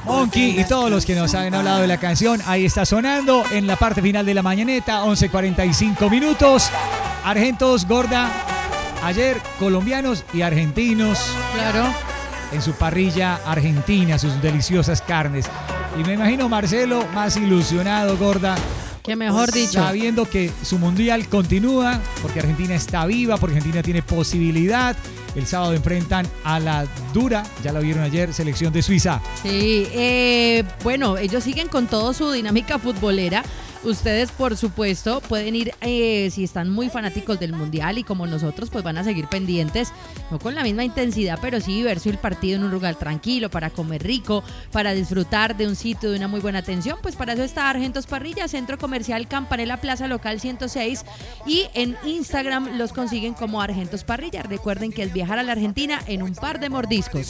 Monkey y todos los que nos han hablado de la canción. Ahí está sonando en la parte final de la mañaneta, 11:45 minutos. Argentos, gorda. Ayer colombianos y argentinos. Claro. En su parrilla argentina, sus deliciosas carnes. Y me imagino Marcelo más ilusionado, gorda. Que mejor dicho. Sabiendo que su mundial continúa, porque Argentina está viva, porque Argentina tiene posibilidad. El sábado enfrentan a la dura, ya la vieron ayer, selección de Suiza. Sí, bueno, ellos siguen con toda su dinámica futbolera. Ustedes, por supuesto, pueden ir, si están muy fanáticos del Mundial y como nosotros, pues van a seguir pendientes, no con la misma intensidad, pero sí verse el partido en un lugar tranquilo, para comer rico, para disfrutar de un sitio de una muy buena atención. Pues para eso está Argentos Parrilla, Centro Comercial Campanella Plaza Local 106, y en Instagram los consiguen como Argentos Parrilla. Recuerden que es viajar a la Argentina en un par de mordiscos.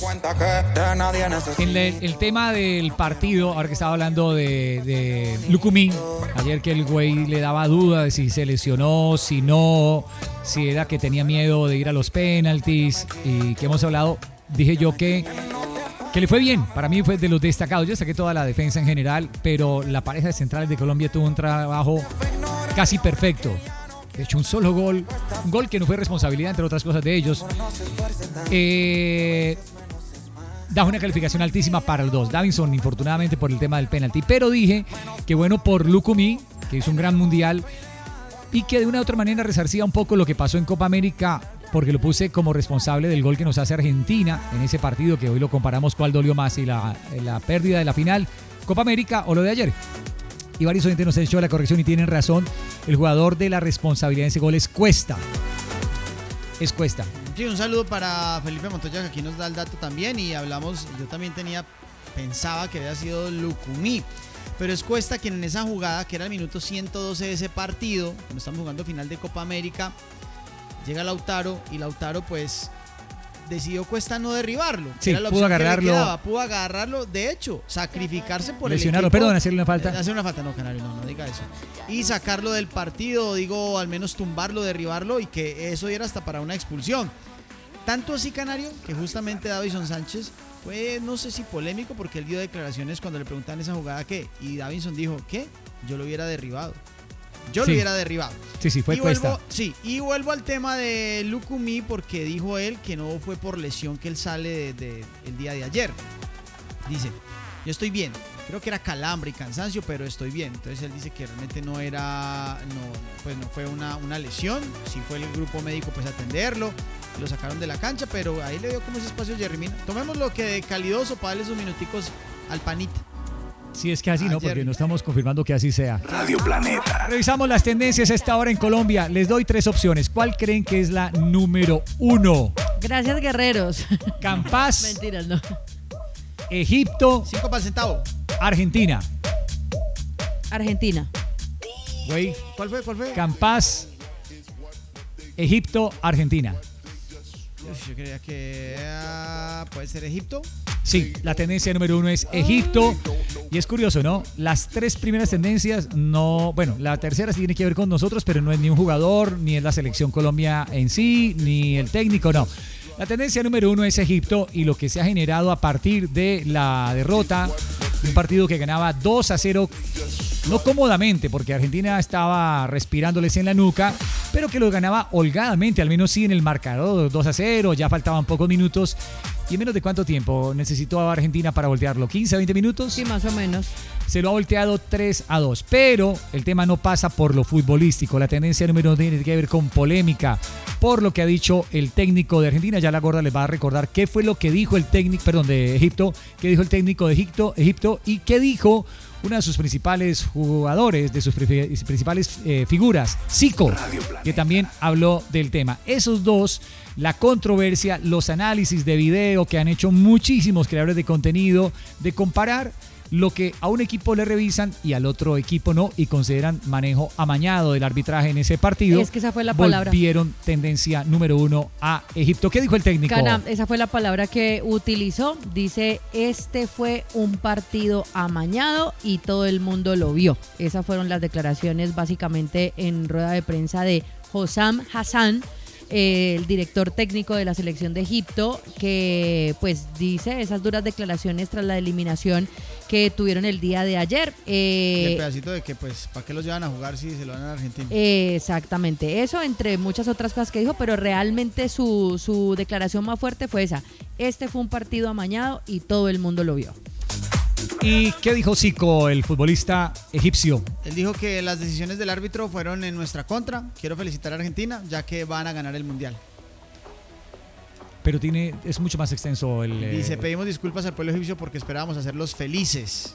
El tema del partido, ahora que estaba hablando de Lucumí, ayer que el güey le daba duda de si se lesionó, si no, si era que tenía miedo de ir a los penaltis, y que hemos hablado, dije yo que le fue bien. Para mí fue de los destacados. Yo saqué toda la defensa en general, pero la pareja de centrales de Colombia tuvo un trabajo casi perfecto. De hecho, un solo gol, un gol que no fue responsabilidad, entre otras cosas, de ellos. Da una calificación altísima para el 2. Davinson, infortunadamente, por el tema del penalti. Pero dije que bueno por Lucumí, que hizo un gran mundial y que de una u otra manera resarcía un poco lo que pasó en Copa América, porque lo puse como responsable del gol que nos hace Argentina en ese partido, que hoy lo comparamos cuál dolió más, y la pérdida de la final, Copa América, o lo de ayer. Y varios oyentes nos han hecho la corrección y tienen razón. El jugador de la responsabilidad en ese gol es Cuesta. Es Cuesta. Sí, un saludo para Felipe Montoya, que aquí nos da el dato también, y hablamos, yo también pensaba que había sido Lucumí, pero es Cuesta quien en esa jugada, que era el minuto 112 de ese partido, cuando estamos jugando final de Copa América, llega Lautaro, y Lautaro pues decidió Cuesta no derribarlo. Sí, era la pudo agarrarlo. Pudo agarrarlo, de hecho, sacrificarse por lesionarlo, el equipo. Perdón, hacerle una falta. Hacer una falta, no, Canario, no diga eso. Y sacarlo del partido, digo, al menos tumbarlo, derribarlo, y que eso diera hasta para una expulsión. Tanto así, Canario, que justamente Davinson Sánchez fue, no sé si polémico, porque él dio declaraciones cuando le preguntaban esa jugada qué, y Davinson dijo, ¿qué? Yo lo hubiera derribado. Lo hubiera derribado. Sí, fue Cuesta. Y vuelvo al tema de Lucumí, porque dijo él que no fue por lesión que él sale el día de ayer. Dice, yo estoy bien. Creo que era calambre y cansancio, pero estoy bien. Entonces él dice que realmente no fue una lesión. Sí fue el grupo médico pues a atenderlo, lo sacaron de la cancha, pero ahí le dio como ese espacio Jerry Mina. Tomemos lo que de calidoso para darle sus minuticos al panita. Sí, es que así, ¿no? Porque no estamos confirmando que así sea. Radio Planeta. Revisamos las tendencias a esta hora en Colombia. Les doy 3 opciones. ¿Cuál creen que es la número 1? Gracias, guerreros. Campas. Mentiras, no. Egipto. 5 para el centavo. Argentina. Argentina. Güey. ¿Cuál fue? Campas. Egipto, Argentina. Yo creía que puede ser Egipto. Sí, la tendencia número 1 es Egipto. Y es curioso, ¿no? Las 3 primeras tendencias no... Bueno, la tercera sí tiene que ver con nosotros, pero no es ni un jugador, ni es la selección Colombia en sí, ni el técnico, no. La tendencia número 1 es Egipto, y lo que se ha generado a partir de la derrota, un partido que ganaba 2-0, no cómodamente, porque Argentina estaba respirándoles en la nuca, pero que lo ganaba holgadamente, al menos sí en el marcador, 2-0, ya faltaban pocos minutos. ¿Y en menos de cuánto tiempo necesitó Argentina para voltearlo? ¿15, 20 minutos? Sí, más o menos. Se lo ha volteado 3-2. Pero el tema no pasa por lo futbolístico. La tendencia número 2 tiene que ver con polémica, por lo que ha dicho el técnico de Argentina. Ya la gorda les va a recordar qué fue lo que dijo el técnico, de Egipto, qué dijo el técnico de Egipto y qué dijo uno de sus principales jugadores, de sus principales figuras, Zico, que también habló del tema. Esos dos, la controversia, los análisis de video que han hecho muchísimos creadores de contenido, de comparar lo que a un equipo le revisan y al otro equipo no, y consideran manejo amañado del arbitraje en ese partido. Es que esa fue la palabra. Volvieron tendencia número 1 a Egipto. ¿Qué dijo el técnico? Esa fue la palabra que utilizó. Dice, este fue un partido amañado y todo el mundo lo vio. Esas fueron las declaraciones básicamente en rueda de prensa de Hossam Hassan, el director técnico de la selección de Egipto, que pues dice esas duras declaraciones tras la eliminación que tuvieron el día de ayer. Y el pedacito de que pues ¿para qué los llevan a jugar si se lo dan a Argentina? Exactamente, eso entre muchas otras cosas que dijo, pero realmente su declaración más fuerte fue esa: este fue un partido amañado y todo el mundo lo vio. ¿Y qué dijo Zico, el futbolista egipcio? Él dijo que las decisiones del árbitro fueron en nuestra contra. Quiero felicitar a Argentina, ya que van a ganar el Mundial. Pero es mucho más extenso el... Dice, pedimos disculpas al pueblo egipcio porque esperábamos hacerlos felices.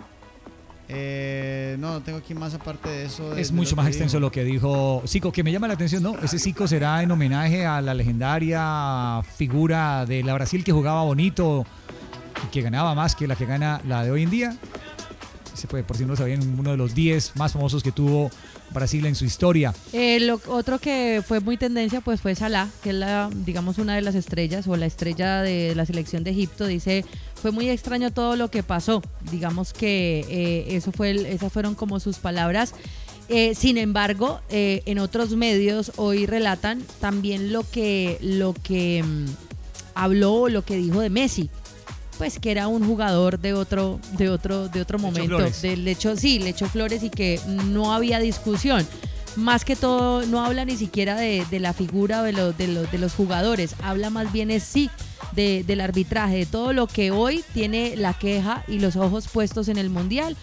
No tengo aquí más aparte de eso. Es mucho más extenso lo que dijo Zico, que me llama la atención, ¿no? Ese Zico será en homenaje a la legendaria figura de la Brasil que jugaba bonito y que ganaba más que la que gana la de hoy en día. Ese fue, por si no lo sabían, uno de los 10 más famosos que tuvo Brasil en su historia. Lo otro que fue muy tendencia pues fue Salah, que es digamos una de las estrellas o la estrella de la selección de Egipto. Dice, fue muy extraño todo lo que pasó. Digamos que esas fueron como sus palabras. Sin embargo, en otros medios hoy relatan también lo que habló, lo que dijo de Messi. Pues que era un jugador de otro momento. Le echó flores y que no había discusión. Más que todo, no habla ni siquiera de la figura de los jugadores. Habla más bien del arbitraje, de todo lo que hoy tiene la queja y los ojos puestos en el Mundial.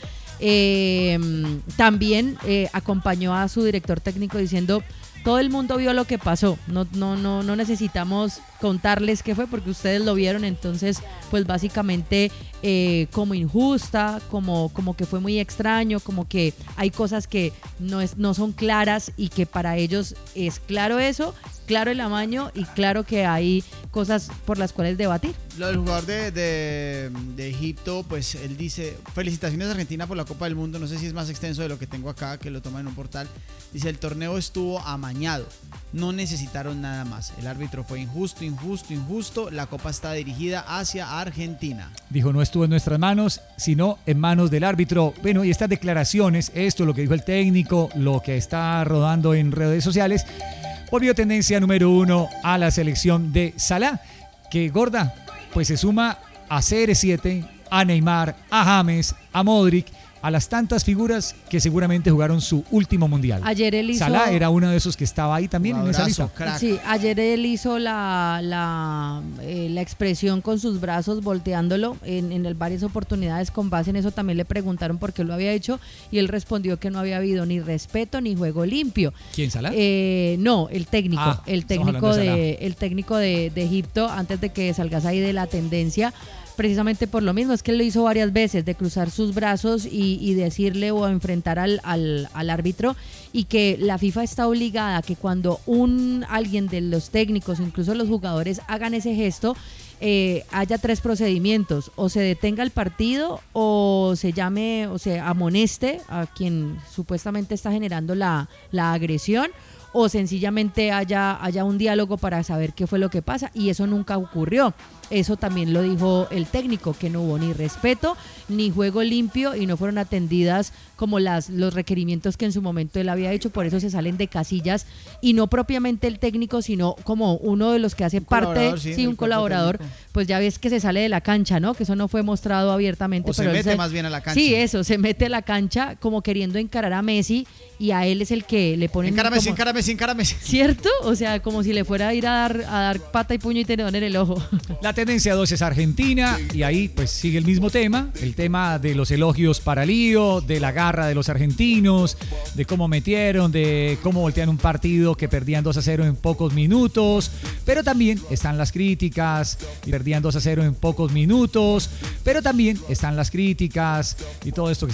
También acompañó a su director técnico diciendo: todo el mundo vio lo que pasó, no necesitamos contarles qué fue porque ustedes lo vieron. Entonces pues básicamente como injusta, como que fue muy extraño, como que hay cosas que no son claras y que para ellos es claro eso, claro el amaño y claro que hay cosas por las cuales debatir. Lo del jugador de Egipto, pues él dice, felicitaciones a Argentina por la Copa del Mundo. No sé si es más extenso de lo que tengo acá, que lo toma en un portal. Dice, el torneo estuvo amañado, no necesitaron nada más. El árbitro fue injusto. La Copa está dirigida hacia Argentina. Dijo, no estuvo en nuestras manos, sino en manos del árbitro. Bueno, y estas declaraciones, esto, lo que dijo el técnico, lo que está rodando en redes sociales, volvió tendencia número 1 a la selección de Salah, que gorda, pues se suma a CR7, a Neymar, a James, a Modric, a las tantas figuras que seguramente jugaron su último mundial. Ayer él hizo... Salah era uno de esos que estaba ahí también en esa lista. Crack. Sí, ayer él hizo la expresión con sus brazos volteándolo en varias oportunidades. Con base en eso también le preguntaron por qué lo había hecho y él respondió que no había habido ni respeto ni juego limpio. ¿Quién, Salah? No, el técnico. El técnico de de Egipto, antes de que salgas ahí de la tendencia. Precisamente por lo mismo, es que él lo hizo varias veces, de cruzar sus brazos y decirle o enfrentar al árbitro, y que la FIFA está obligada a que cuando alguien de los técnicos, incluso los jugadores, hagan ese gesto, haya 3 procedimientos: o se detenga el partido, o se llame, o se amoneste a quien supuestamente está generando la agresión, o sencillamente haya un diálogo para saber qué fue lo que pasa, y eso nunca ocurrió. Eso también lo dijo el técnico, que no hubo ni respeto ni juego limpio y no fueron atendidas como los requerimientos que en su momento él había hecho. Por eso se salen de casillas, y no propiamente el técnico, sino como uno de los que hace parte, un colaborador, pues ya ves que se sale de la cancha, ¿no? Que eso no fue mostrado abiertamente. O pero se mete más bien a la cancha. Sí, eso, se mete a la cancha como queriendo encarar a Messi, y a él es el que le ponen... Encárame. ¿Cierto? O sea, como si le fuera a ir a dar pata y puño y tenedor en el ojo. La tendencia 2 es Argentina, y ahí pues sigue el mismo tema, el tema de los elogios para Lío, de la garra de los argentinos, de cómo metieron, de cómo voltean un partido que perdían 2-0 en pocos minutos, pero también están las críticas, y perdían 2-0 en pocos minutos, pero también están las críticas y todo esto que